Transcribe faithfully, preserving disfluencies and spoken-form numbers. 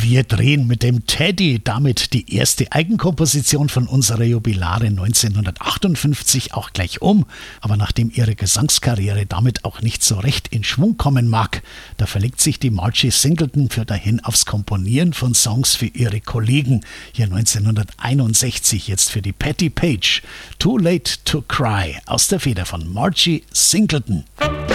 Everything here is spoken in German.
Wir drehen mit dem Teddy damit die erste Eigenkomposition von unserer Jubilarin neunzehnhundertachtundfünfzig auch gleich um. Aber nachdem ihre Gesangskarriere damit auch nicht so recht in Schwung kommen mag, da verlegt sich die Margie Singleton für dahin aufs Komponieren von Songs für ihre Kollegen. Hier neunzehnhunderteinundsechzig jetzt für die Patti Page. Too Late to Cry aus der Feder von Margie Singleton.